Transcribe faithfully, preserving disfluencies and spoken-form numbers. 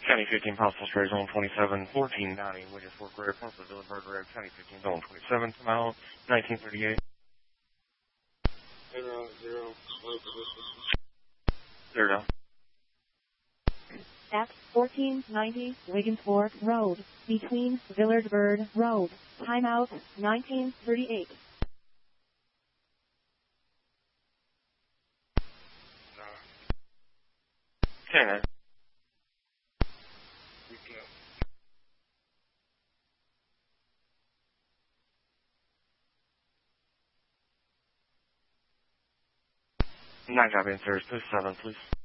County fifteen, possible stray zone twenty-seven, fourteen ninety, Wiggins Fork Road, possible delivered road, County fifteen, zone twenty-seven, mile nineteen thirty-eight. Zero, zero, zero. At fourteen ninety Wiggins Fork Road, between Villard Bird Road, timeout nineteen thirty-eight. Ten. Nine drop in, sir. Two seven, please.